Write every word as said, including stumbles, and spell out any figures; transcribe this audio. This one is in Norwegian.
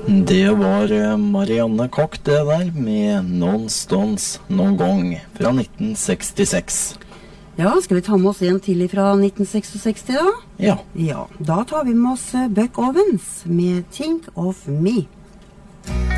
Det var eh, Marianne Koch det der med Non-Stones noen gang fra nitten sekstiseks. Ja, skal vi ta med oss en til fra nitten sekstiseks da? Ja. Ja, da tar vi med oss eh, Buck Owens med Think of Me.